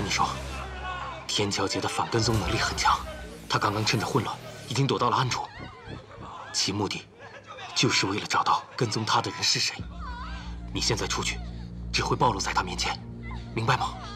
跟你说，天桥节的反跟踪能力很强，他刚刚趁着混乱，已经躲到了暗处，其目的就是为了找到跟踪他的人是谁。你现在出去，只会暴露在他面前，明白吗？